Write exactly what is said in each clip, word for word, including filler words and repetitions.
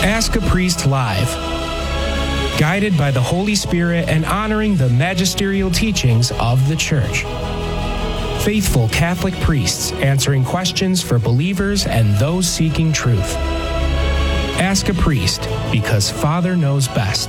Ask a Priest Live. Guided by the Holy Spirit and honoring the magisterial teachings of the Church. Faithful Catholic priests answering questions for believers and those seeking truth. Ask a Priest, because Father knows best.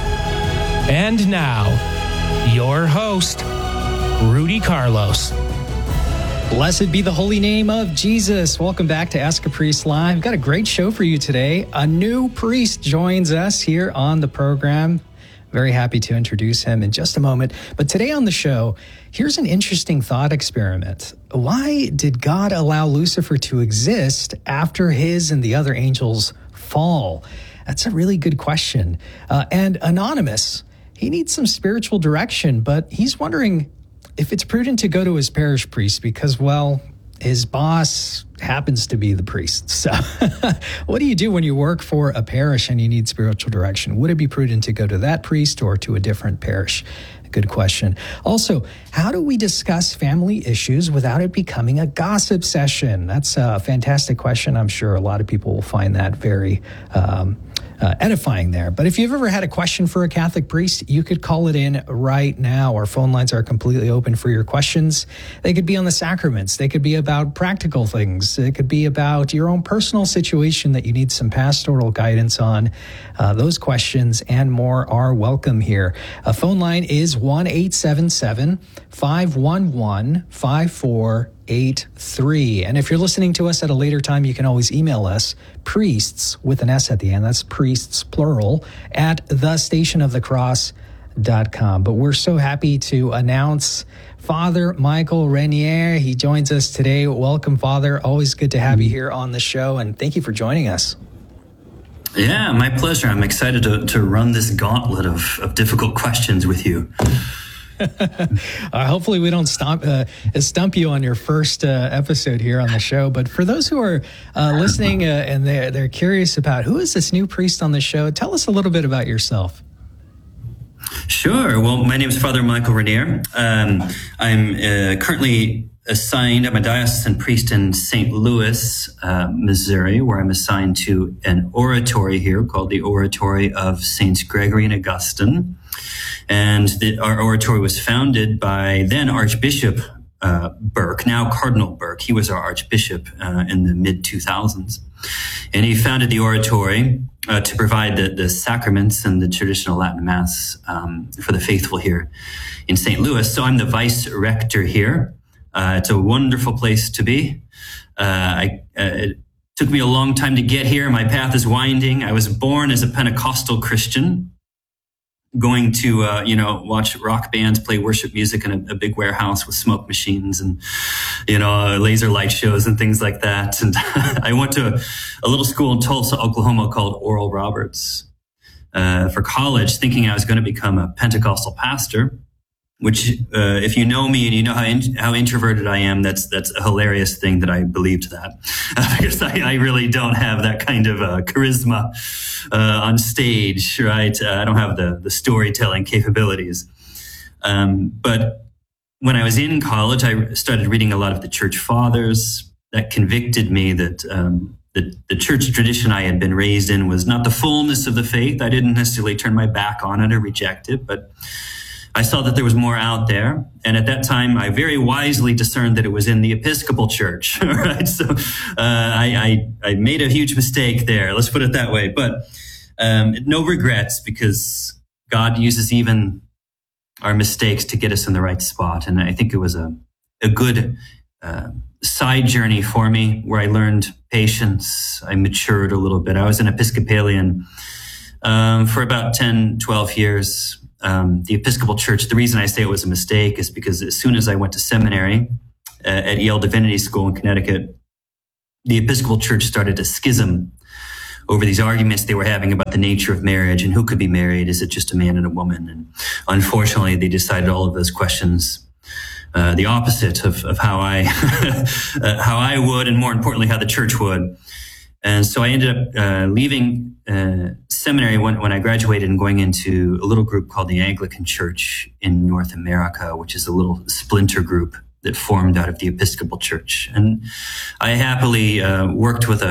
And now, your host, Rudy Carlos. Blessed be the holy name of Jesus. Welcome back to Ask a Priest Live. We've got a great show for you today. A new priest joins us here on the program. Very happy to introduce him in just a moment. But today on the show, here's an interesting thought experiment. Why did God allow Lucifer to exist after his and the other angels fall? That's a really good question. Uh, and Anonymous, he needs some spiritual direction, but he's wondering if it's prudent to go to his parish priest because, well, his boss happens to be the priest. So what do you do when you work for a parish and you need spiritual direction? Would it be prudent to go to that priest or to a different parish? Good question. Also, how do we discuss family issues without it becoming a gossip session? That's a fantastic question. I'm sure a lot of people will find that very um, uh, edifying there. But if you've ever had a question for a Catholic priest, you could call it in right now. Our phone lines are completely open for your questions. They could be on the sacraments. They could be about practical things. It could be about your own personal situation that you need some pastoral guidance on. Uh, those questions and more are welcome here. A phone line is one eight seven seven, five one one, five four eight three. And if you're listening to us at a later time, you can always email us, priests with an S at the end. That's priests, plural, at the station of the cross dot com. But we're so happy to announce Father Michael Renier. He joins us today. Welcome, Father. Always good to have you here on the show, and thank you for joining us. Yeah, my pleasure. I'm excited to, to run this gauntlet of, of difficult questions with you. uh, hopefully we don't stomp, uh, stump you on your first uh, episode here on the show. But for those who are uh, listening uh, and they're, they're curious about who is this new priest on the show, tell us a little bit about yourself. Sure. Well, my name is Father Michael Renier. Um, I'm uh, currently assigned, I'm a diocesan priest in Saint Louis, uh, Missouri, where I'm assigned to an oratory here called the Oratory of Saints Gregory and Augustine. And the, our oratory was founded by then Archbishop uh, Burke, now Cardinal Burke. He was our Archbishop uh, in the mid two thousands. And he founded the oratory uh, to provide the, the sacraments and the traditional Latin Mass um, for the faithful here in Saint Louis. So I'm the vice rector here. Uh, it's a wonderful place to be. Uh, I, uh, it took me a long time to get here. My path is winding. I was born as a Pentecostal Christian, going to, uh, you know, watch rock bands play worship music in a, a big warehouse with smoke machines and, you know, laser light shows and things like that. And I went to a, a little school in Tulsa, Oklahoma called Oral Roberts uh, for college, thinking I was going to become a Pentecostal pastor. Which, uh, if you know me and you know how in, how introverted I am, that's that's a hilarious thing that I believed that, uh, because I, I really don't have that kind of uh, charisma uh, on stage, right? Uh, I don't have the the storytelling capabilities. Um, but when I was in college, I started reading a lot of the Church Fathers. That convicted me that um, the the church tradition I had been raised in was not the fullness of the faith. I didn't necessarily turn my back on it or reject it, but I saw that there was more out there. And at that time, I very wisely discerned that it was in the Episcopal Church. Right? So uh, I, I, I made a huge mistake there. Let's put it that way. But um, no regrets, because God uses even our mistakes to get us in the right spot. And I think it was a, a good uh, side journey for me where I learned patience. I matured a little bit. I was an Episcopalian um, for about ten, twelve years. Um, the Episcopal Church, the reason I say it was a mistake is because as soon as I went to seminary uh, at Yale Divinity School in Connecticut, the Episcopal Church started a schism over these arguments they were having about the nature of marriage and who could be married. Is it just a man and a woman? And unfortunately, they decided all of those questions uh, the opposite of, of how I uh, how I would, and more importantly, how the church would. And so I ended up uh, leaving uh, seminary when, when I graduated and going into a little group called the Anglican Church in North America, which is a little splinter group that formed out of the Episcopal Church. And I happily uh, worked with a,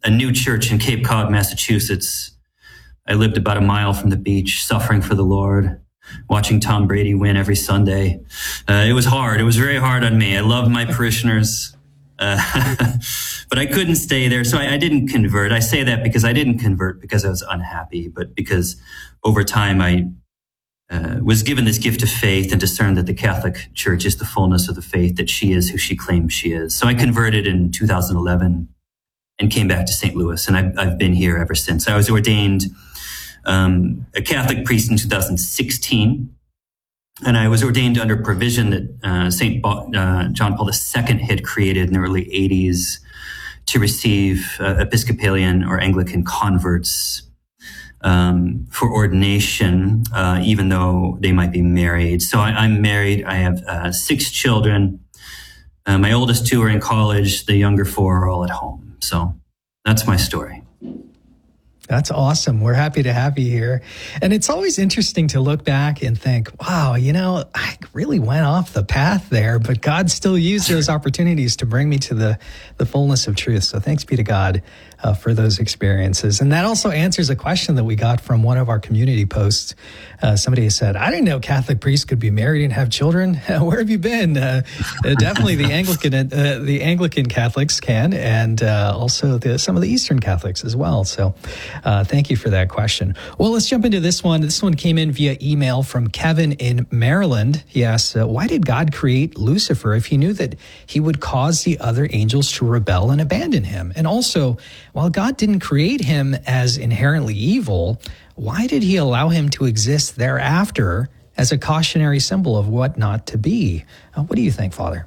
a new church in Cape Cod, Massachusetts. I lived about a mile from the beach, suffering for the Lord, watching Tom Brady win every Sunday. Uh, it was hard. It was very hard on me. I loved my parishioners, uh, but I couldn't stay there. So I, I didn't convert. I say that because I didn't convert because I was unhappy, but because over time I uh, was given this gift of faith and discerned that the Catholic Church is the fullness of the faith, that she is who she claims she is. So I converted in two thousand eleven and came back to Saint Louis, and I've, I've been here ever since. I was ordained um, a Catholic priest in two thousand sixteen, and I was ordained under provision that uh, Saint Bo- uh, John Paul the Second had created in the early eighties to receive uh, Episcopalian or Anglican converts um, for ordination, uh, even though they might be married. So I, I'm married. I have uh, six children. Uh, my oldest two are in college. The younger four are all at home. So that's my story. That's awesome. We're happy to have you here. And it's always interesting to look back and think, wow, you know, I really went off the path there, but God still used those opportunities to bring me to the, the fullness of truth. So thanks be to God uh, for those experiences. And that also answers a question that we got from one of our community posts. Uh, somebody said, I didn't know Catholic priests could be married and have children. Where have you been? Uh, uh, definitely the Anglican, uh, the Anglican Catholics can, and uh, also the, some of the Eastern Catholics as well. So uh, thank you for that question. Well, let's jump into this one. This one came in via email from Kevin in Maryland. He asks, uh, why did God create Lucifer if he knew that he would cause the other angels to rebel and abandon him? And also, while God didn't create him as inherently evil, why did he allow him to exist thereafter as a cautionary symbol of what not to be? Uh, what do you think, Father?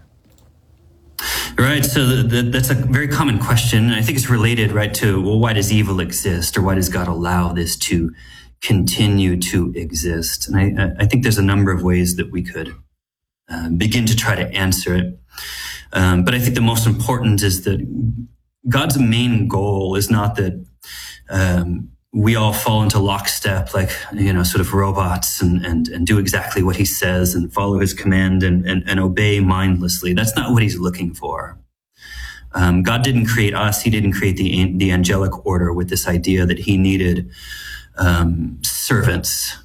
Right. So the, the, that's a very common question. And I think it's related, right, to, well, why does evil exist, or why does God allow this to continue to exist? And I, I think there's a number of ways that we could uh, begin to try to answer it. Um, but I think the most important is that God's main goal is not that um, we all fall into lockstep, like, you know, sort of robots and, and, and do exactly what he says and follow his command and, and, and obey mindlessly. That's not what he's looking for. Um, God didn't create us. He didn't create the, the angelic order with this idea that he needed um, servants.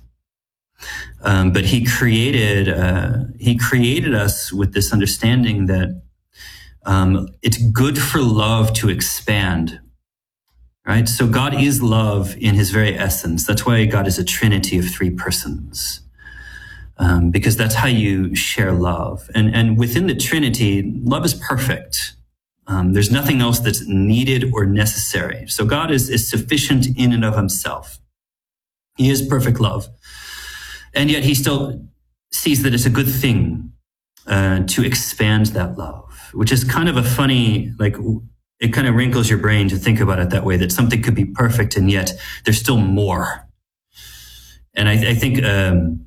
Um, but he created, uh, he created us with this understanding that um, it's good for love to expand. Right? So God is love in his very essence. That's why God is a trinity of three persons, um, because that's how you share love. And, and within the Trinity, love is perfect. Um, there's nothing else that's needed or necessary. So God is, is sufficient in and of himself. He is perfect love. And yet he still sees that it's a good thing uh, to expand that love, which is kind of a funny, like, it kind of wrinkles your brain to think about it that way, that something could be perfect and yet there's still more. And I, I think um,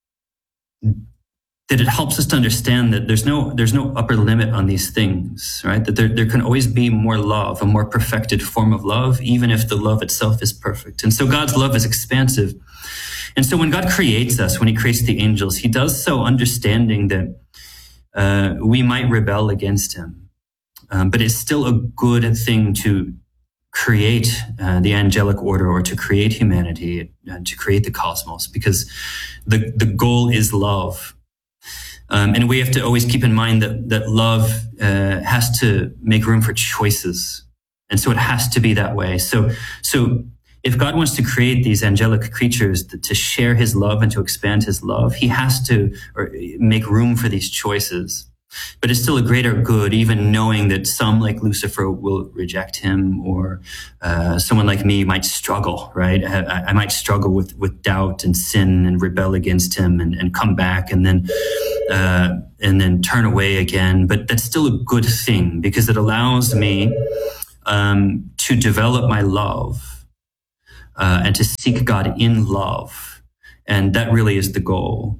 that it helps us to understand that there's no there's no upper limit on these things, right? That there, there can always be more love, a more perfected form of love, even if the love itself is perfect. And so God's love is expansive. And so when God creates us, when he creates the angels, he does so understanding that uh, we might rebel against him. Um, but it's still a good thing to create uh, the angelic order, or to create humanity, uh, to create the cosmos, because the, the goal is love. Um, and we have to always keep in mind that, that love uh, has to make room for choices. And so it has to be that way. So, so if God wants to create these angelic creatures to, to share his love and to expand his love, he has to or make room for these choices. But it's still a greater good, even knowing that some, like Lucifer, will reject him, or uh, someone like me might struggle, right? I, I might struggle with, with doubt and sin and rebel against him, and, and come back and then uh, and then turn away again. But that's still a good thing, because it allows me um, to develop my love uh, and to seek God in love. And that really is the goal.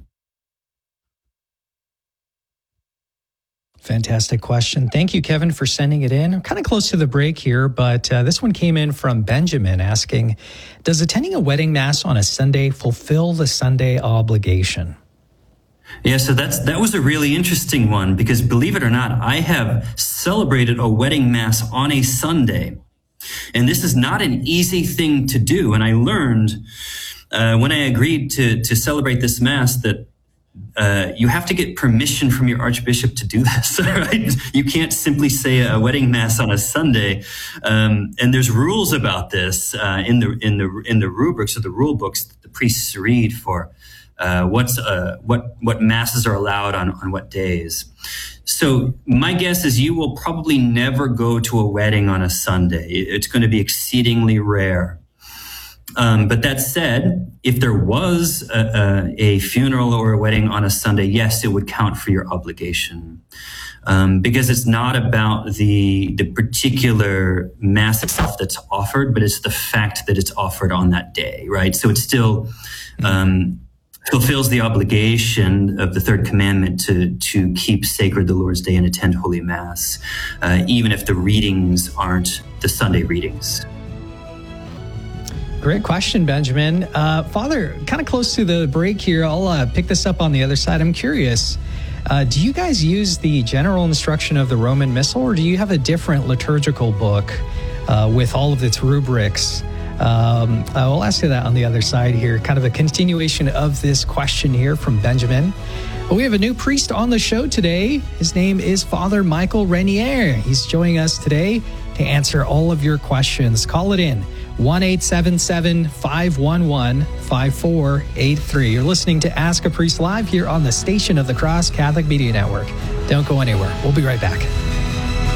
Fantastic question. Thank you, Kevin, for sending it in. I'm kind of close to the break here, but uh, this one came in from Benjamin asking, does attending a wedding mass on a Sunday fulfill the Sunday obligation? Yeah, so that's that was a really interesting one, because believe it or not, I have celebrated a wedding mass on a Sunday. And this is not an easy thing to do. And I learned uh, when I agreed to, to celebrate this Mass that uh, you have to get permission from your Archbishop to do this, right? You can't simply say a wedding Mass on a Sunday. Um, and there's rules about this uh, in the in the in the rubrics or the rule books that the priests read for uh, what's uh, what what Masses are allowed on on what days. So my guess is you will probably never go to a wedding on a Sunday. It's going to be exceedingly rare. Um, but that said, if there was a, a, a funeral or a wedding on a Sunday, yes, it would count for your obligation. Um, because it's not about the, the particular Mass itself that's offered, but it's the fact that it's offered on that day, right? So it still um, fulfills the obligation of the third commandment to, to keep sacred the Lord's Day and attend Holy Mass, uh, even if the readings aren't the Sunday readings. Great question, Benjamin. Uh, Father, kind of close to the break here, I'll uh, pick this up on the other side. I'm curious, uh, do you guys use the general instruction of the Roman Missal, or do you have a different liturgical book uh, with all of its rubrics? Um, I will ask you that on the other side here, kind of a continuation of this question here from Benjamin. But we have a new priest on the show today. His name is Father Michael Renier. He's joining us today to answer all of your questions. Call it in. one eight seven seven, five one one, five four eight three. You're listening to Ask a Priest Live here on the Station of the Cross Catholic Media Network. Don't go anywhere. We'll be right back.